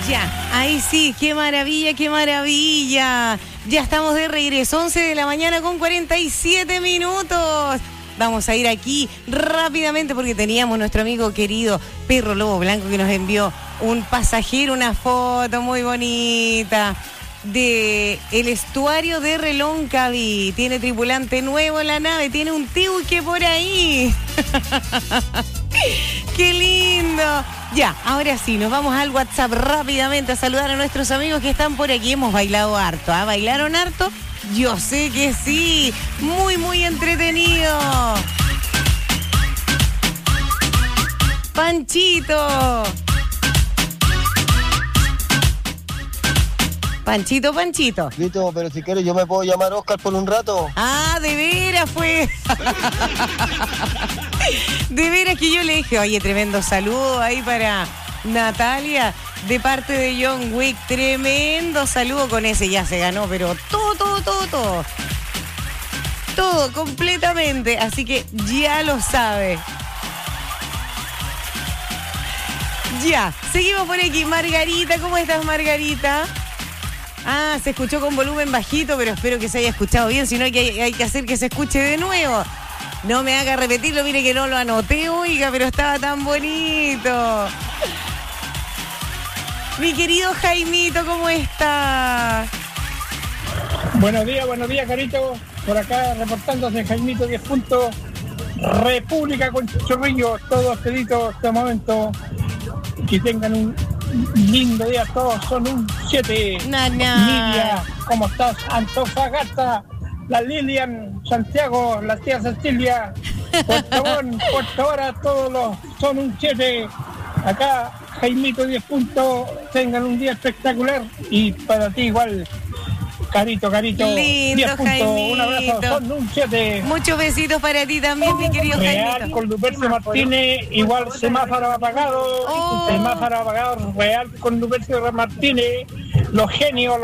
Ya, ahí sí, qué maravilla, qué maravilla. Ya estamos de regreso, 11 de la mañana con 47 minutos. Vamos a ir aquí rápidamente porque teníamos nuestro amigo querido Perro Lobo Blanco que nos envió un pasajero, una foto muy bonita de el estuario de Reloncaví. Tiene tripulante nuevo en la nave, tiene un tiuque por ahí. ¡Qué lindo! Ya, ahora sí, nos vamos al WhatsApp rápidamente a saludar a nuestros amigos que están por aquí. Hemos bailado harto, ¿ah? ¿Bailaron harto? Yo sé que sí. Muy, muy entretenido. Panchito. Panchito, Panchito. Lito, pero si quieres yo me puedo llamar Oscar por un rato. Ah, de veras fue. De veras que yo le dije, oye, tremendo saludo ahí para Natalia de parte de John Wick. Tremendo saludo con ese, ya se ganó, pero todo. Todo, completamente. Así que ya lo sabe. Ya, seguimos por aquí. Margarita, ¿cómo estás, Margarita? Ah, se escuchó con volumen bajito, pero espero que se haya escuchado bien, si no hay que hacer que se escuche de nuevo. No me haga repetirlo, mire que no lo anoté, oiga, pero estaba tan bonito. Mi querido Jaimito, ¿cómo está? Buenos días, Carito. Por acá reportándose Jaimito 10 puntos. República con Chorrillo, todos peditos este momento. Que tengan un lindo día, todos son un 7. Lidia, ¿cómo estás? Antofagasta, la Lilian, Santiago, la tía Cecilia, Puerto Vara, todos los son un 7. Acá, Jaimito 10 puntos, tengan un día espectacular y para ti igual. Carito, lindo, 10 puntos, Jaimito. Un abrazo, son un 7. Muchos besitos para ti también, mi querido Real Jaimito. con Lupercio Martínez, igual semáforo apagado, semáforo apagado, Real con Lupercio Martínez, los genios,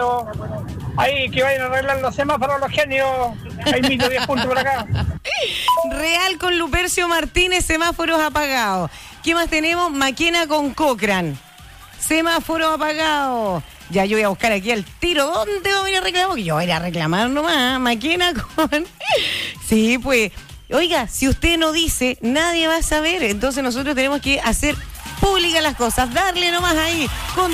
ahí que vayan a arreglar los semáforos, los genios, Jaimito 10 puntos por acá. Real con Lupercio Martínez, semáforos apagados. ¿Qué más tenemos? Maquena con Cochrane, semáforo apagado. Ya yo voy a buscar aquí al tiro. ¿Dónde voy a ir a reclamar? Porque yo voy a ir a reclamar nomás. Maquena con... Sí, pues. Oiga, si usted no dice, nadie va a saber. Entonces nosotros tenemos que hacer públicas las cosas. Darle nomás ahí. Con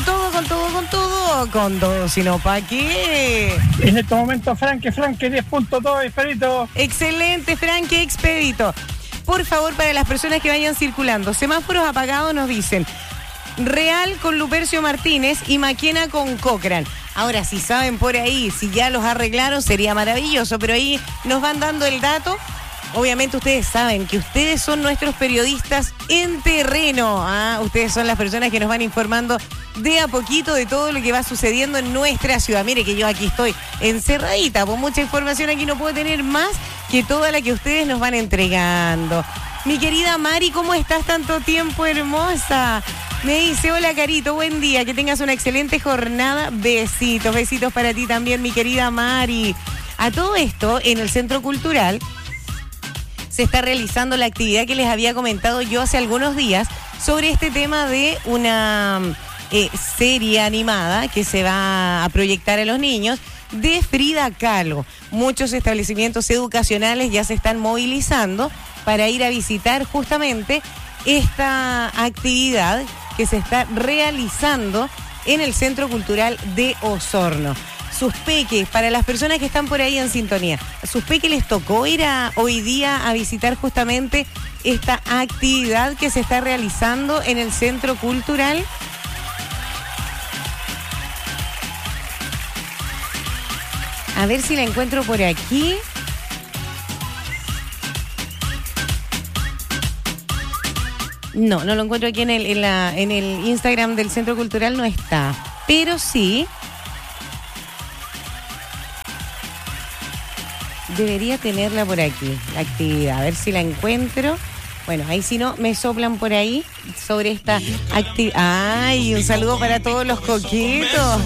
todo. Si no, ¿para qué? En este momento, Franque, 10 puntos, todo expedito. Excelente, Franque, expedito. Por favor, para las personas que vayan circulando, semáforos apagados nos dicen... Real con Lupercio Martínez y Maquena con Cochrane. Ahora, si saben por ahí, si ya los arreglaron, sería maravilloso, pero ahí nos van dando el dato. Obviamente ustedes saben que ustedes son nuestros periodistas en terreno. Ustedes son las personas que nos van informando de a poquito de todo lo que va sucediendo en nuestra ciudad. Mire que yo aquí estoy encerradita, con mucha información aquí no puedo tener más que toda la que ustedes nos van entregando. Mi querida Mari, ¿cómo estás? Tanto tiempo, hermosa. Me dice, hola Carito, buen día, que tengas una excelente jornada. Besitos para ti también, mi querida Mari. A todo esto, en el Centro Cultural se está realizando la actividad que les había comentado yo hace algunos días sobre este tema de una serie animada que se va a proyectar a los niños de Frida Kahlo. Muchos establecimientos educacionales ya se están movilizando para ir a visitar justamente esta actividad que se está realizando en el Centro Cultural de Osorno. Sus peques, para las personas que están por ahí en sintonía, sus peques les tocó ir hoy día a visitar justamente esta actividad que se está realizando en el Centro Cultural. A ver si la encuentro por aquí. No lo encuentro aquí en el Instagram del Centro Cultural, no está. Pero sí, debería tenerla por aquí, la actividad. A ver si la encuentro. Bueno, ahí si no, me soplan por ahí sobre esta actividad. ¡Ay! Un saludo para todos los coquetos.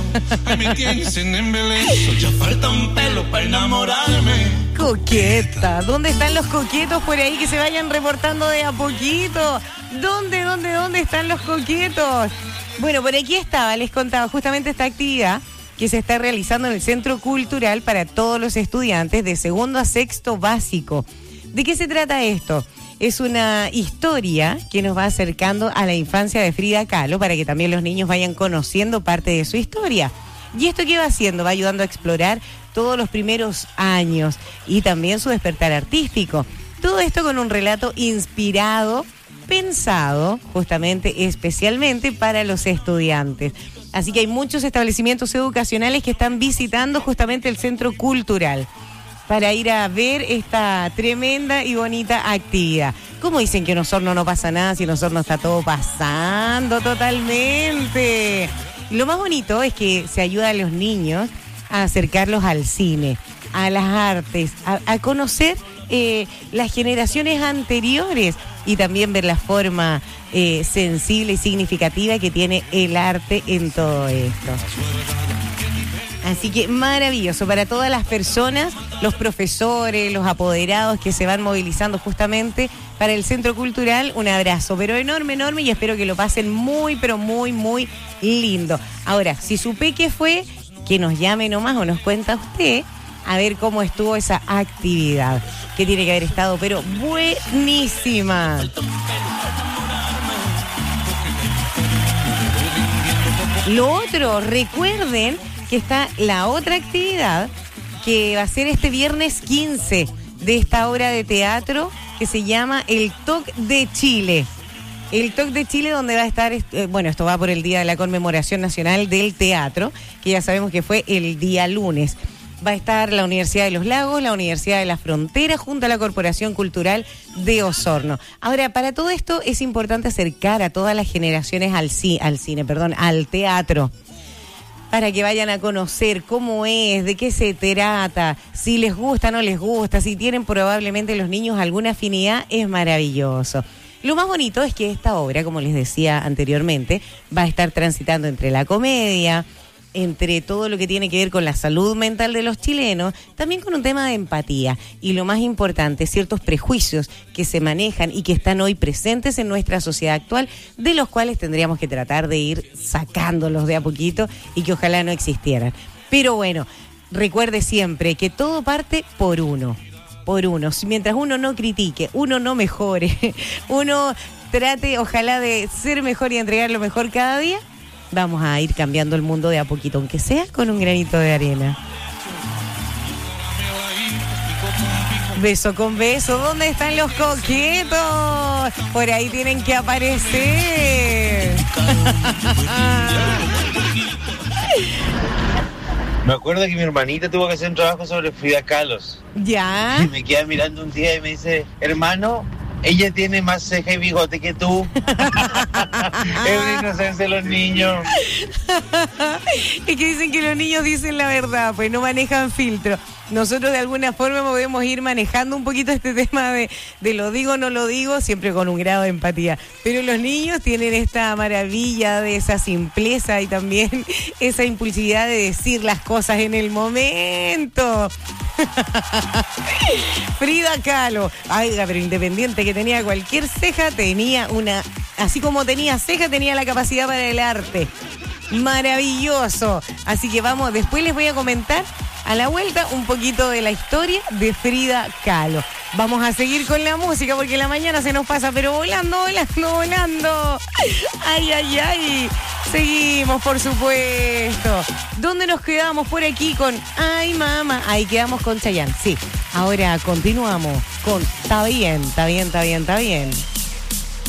Ya falta un pelo para enamorarme. Coqueta. ¿Dónde están los coquetos por ahí que se vayan reportando de a poquito? ¿Dónde están los coquetos? Bueno, por aquí estaba, les contaba justamente esta actividad que se está realizando en el Centro Cultural para todos los estudiantes de segundo a sexto básico. ¿De qué se trata esto? Es una historia que nos va acercando a la infancia de Frida Kahlo para que también los niños vayan conociendo parte de su historia. ¿Y esto qué va haciendo? Va ayudando a explorar todos los primeros años y también su despertar artístico. Todo esto con un relato inspirado, pensado justamente especialmente para los estudiantes. Así que hay muchos establecimientos educacionales que están visitando justamente el Centro Cultural para ir a ver esta tremenda y bonita actividad. ¿Cómo dicen que en Osorno no pasa nada si en Osorno está todo pasando totalmente? Lo más bonito es que se ayuda a los niños a acercarlos al cine, a las artes, a conocer las generaciones anteriores y también ver la forma sensible y significativa que tiene el arte en todo esto. Así que maravilloso para todas las personas, los profesores, los apoderados que se van movilizando justamente para el Centro Cultural. Un abrazo, pero enorme, y espero que lo pasen muy, pero muy, muy lindo. Ahora, si su peque fue, que nos llame nomás o nos cuenta usted a ver cómo estuvo esa actividad, que tiene que haber estado, pero buenísima. Lo otro, recuerden que está la otra actividad que va a ser este viernes 15 de esta obra de teatro que se llama El TOC de Chile. El TOC de Chile, donde va a estar, esto va por el día de la conmemoración nacional del teatro, que ya sabemos que fue el día lunes. Va a estar la Universidad de los Lagos, la Universidad de la Frontera, junto a la Corporación Cultural de Osorno. Ahora, para todo esto es importante acercar a todas las generaciones al teatro, para que vayan a conocer cómo es, de qué se trata, si les gusta, no les gusta, si tienen probablemente los niños alguna afinidad, es maravilloso. Lo más bonito es que esta obra, como les decía anteriormente, va a estar transitando entre la comedia, entre todo lo que tiene que ver con la salud mental de los chilenos, también con un tema de empatía y lo más importante, ciertos prejuicios que se manejan y que están hoy presentes en nuestra sociedad actual, de los cuales tendríamos que tratar de ir sacándolos de a poquito y que ojalá no existieran. Pero bueno, recuerde siempre que todo parte por uno. Mientras uno no critique, uno no mejore, uno trate ojalá de ser mejor y entregar lo mejor cada día, vamos a ir cambiando el mundo de a poquito, aunque sea con un granito de arena. Beso con beso, ¿dónde están los coquetos? Por ahí tienen que aparecer. Me acuerdo que mi hermanita tuvo que hacer un trabajo sobre Frida Kahlo. ¿Ya? Y me queda mirando un día y me dice, hermano, ella tiene más ceja y bigote que tú. Es una inocencia de los niños. Es que dicen que los niños dicen la verdad, pues no manejan filtro. Nosotros de alguna forma podemos ir manejando un poquito este tema de lo digo, no lo digo, siempre con un grado de empatía. Pero los niños tienen esta maravilla de esa simpleza y también esa impulsividad de decir las cosas en el momento. Frida Kahlo, pero independiente que tenía cualquier ceja, tenía así como tenía ceja, tenía la capacidad para el arte. Maravilloso. Así que vamos, después les voy a comentar a la vuelta un poquito de la historia de Frida Kahlo. Vamos a seguir con la música porque la mañana se nos pasa, pero volando. Ay. Seguimos, por supuesto. ¿Dónde nos quedamos? Por aquí con Ay Mama. Ahí quedamos con Chayanne, sí. Ahora continuamos con Está bien.